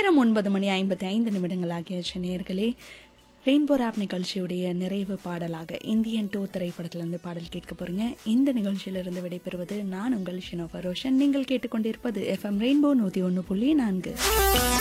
நேரம் 9:55 ஆகியாச்சு நேயர்களே. Rainbow rap நிகழ்ச்சியுடைய நிறைவு பாடலாக இந்தியன் 2 திரைப்படத்திலிருந்து பாடல் கேட்க போறீங்க. இந்த நிகழ்ச்சியிலிருந்து விடைபெறுவது நான் உங்கள் ஷினோஃபா ரோஷன். நீங்கள் கேட்டுக்கொண்டிருப்பது FM ரெயின்போ 101.4.